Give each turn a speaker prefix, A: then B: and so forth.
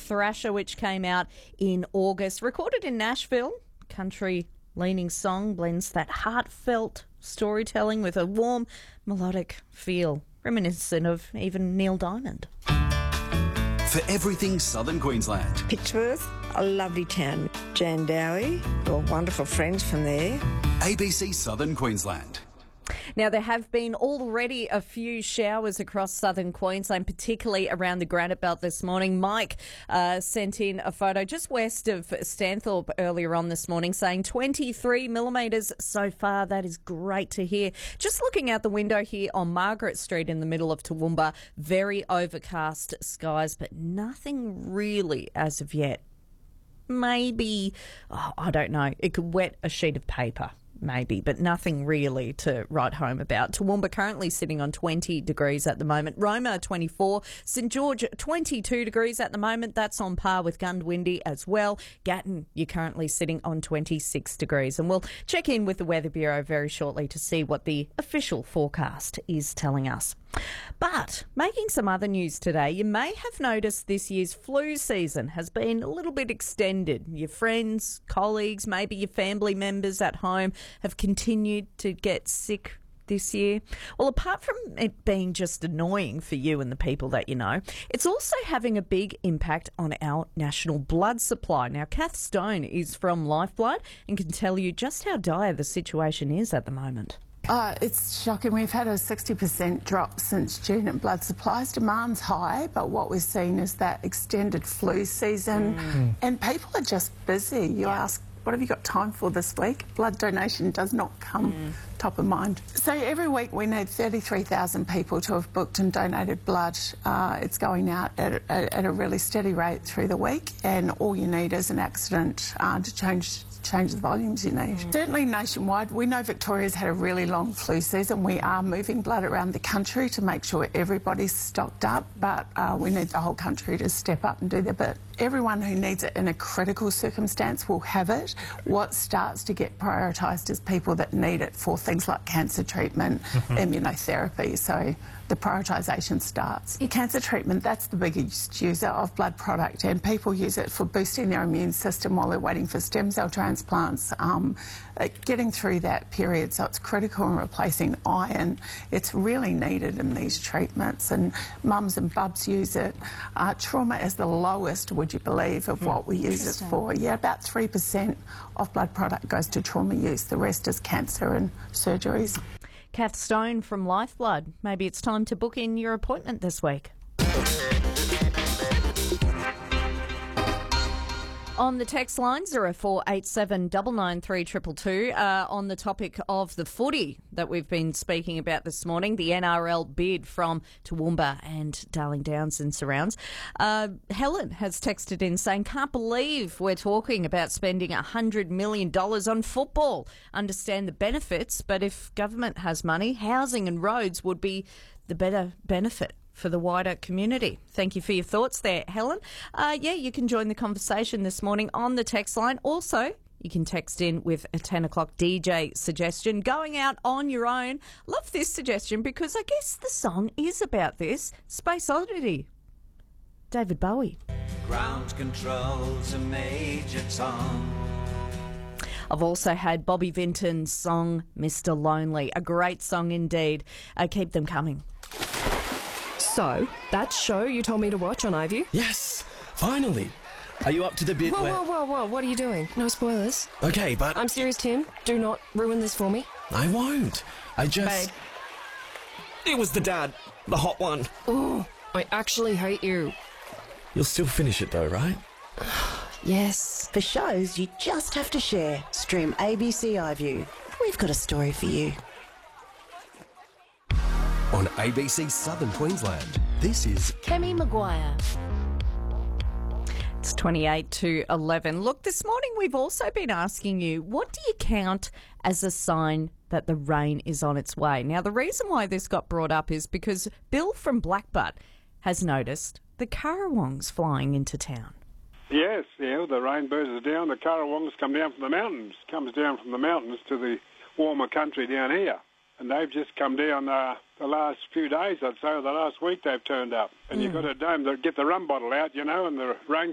A: Thrasher, which came out in August. Recorded in Nashville, country-leaning song blends that heartfelt storytelling with a warm, melodic feel, reminiscent of even Neil Diamond.
B: For everything Southern Queensland.
C: Pittsworth, a lovely town. Jandowae, we're wonderful friends from there.
B: ABC Southern Queensland.
A: Now, there have been already a few showers across southern Queensland, particularly around the Granite Belt this morning. Mike sent in a photo just west of Stanthorpe earlier on this morning saying 23 millimetres so far. That is great to hear. Just looking out the window here on Margaret Street in the middle of Toowoomba, very overcast skies, but nothing really as of yet. Maybe, I don't know, it could wet a sheet of paper. Maybe, but nothing really to write home about. Toowoomba currently sitting on 20 degrees at the moment. Roma 24. St George 22 degrees at the moment. That's on par with Goondiwindi as well. Gatton, you're currently sitting on 26 degrees. And we'll check in with the Weather Bureau very shortly to see what the official forecast is telling us. But making some other news today, you may have noticed this year's flu season has been a little bit extended. Your friends, colleagues, maybe your family members at home have continued to get sick this year. Well, apart from it being just annoying for you and the people that you know, it's also having a big impact on our national blood supply. Now, Kath Stone is from Lifeblood and can tell you just how dire the situation is at the moment.
D: It's shocking. We've had a 60% drop since June in blood supplies. Demand's high, but what we're seeing is that extended flu season and people are just busy. You ask, what have you got time for this week? Blood donation does not come top of mind. So every week we need 33,000 people to have booked and donated blood. It's going out at a really steady rate through the week, and all you need is an accident to change the volumes you need. Certainly nationwide, we know Victoria's had a really long flu season. We are moving blood around the country to make sure everybody's stocked up, but we need the whole country to step up and do their bit. Everyone who needs it in a critical circumstance will have it. What starts to get prioritised is people that need it for things like cancer treatment, immunotherapy, so the prioritisation starts. Cancer treatment, that's the biggest user of blood product, and people use it for boosting their immune system while they're waiting for stem cell transplants, getting through that period, so it's critical in replacing iron. It's really needed in these treatments, and mums and bubs use it. Trauma is the lowest, would you believe, of what we use it for. Yeah, about 3% of blood product goes to trauma use. The rest is cancer and surgeries.
A: Kath Stone from Lifeblood. Maybe it's time to book in your appointment this week. On the text line, 0487 993 222, on the topic of the footy that we've been speaking about this morning, the NRL bid from Toowoomba and Darling Downs and surrounds. Helen has texted in saying, can't believe we're talking about spending $100 million on football. Understand the benefits, but if government has money, housing and roads would be the better benefit for the wider community. Thank you for your thoughts there, Helen. You can join the conversation this morning on the text line. Also, you can text in with a 10 o'clock DJ suggestion, going out on your own. Love this suggestion because I guess the song is about this. Space Oddity. David Bowie.
E: Ground control's a Major Tom.
A: I've also had Bobby Vinton's song, Mr. Lonely. A great song indeed. Keep them coming.
F: So, that show you told me to watch on iView?
G: Yes, finally. Are you up to the bit where...
F: Whoa, what are you doing? No spoilers.
G: Okay, but...
F: I'm serious, Tim. Do not ruin this for me.
G: I won't. I just...
F: Babe.
G: It was the dad. The hot one.
F: Oh, I actually hate you.
G: You'll still finish it though, right?
F: Yes.
H: For shows you just have to share, stream ABC iView. We've got a story for you.
B: On ABC Southern Queensland, this is
I: Kemi Maguire.
A: It's 28 to 11. Look, this morning we've also been asking you, what do you count as a sign that the rain is on its way? Now, the reason why this got brought up is because Bill from Blackbutt has noticed the currawongs flying into town.
J: Yes, the rain bursts down, the currawongs come down from the mountains, comes down from the mountains to the warmer country down here. And they've just come down the last few days, I'd say, or the last week they've turned up. And you've got to get the rum bottle out, and the rain